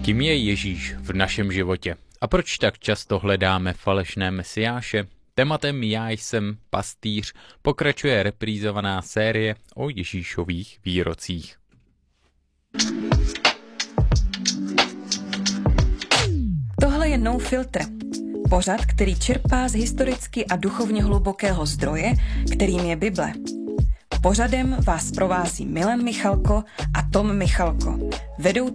Kým je Ježíš v našem životě? A proč tak často hledáme falešné mesiáše? Tématem Já jsem pastýř pokračuje reprízovaná série o Ježíšových výrocích. Tohle je No Filter. Pořad, který čerpá z historicky a duchovně hlubokého zdroje, kterým je Bible. Pořadem vás provází Milan Michalko a Tom Michalko, vedoucí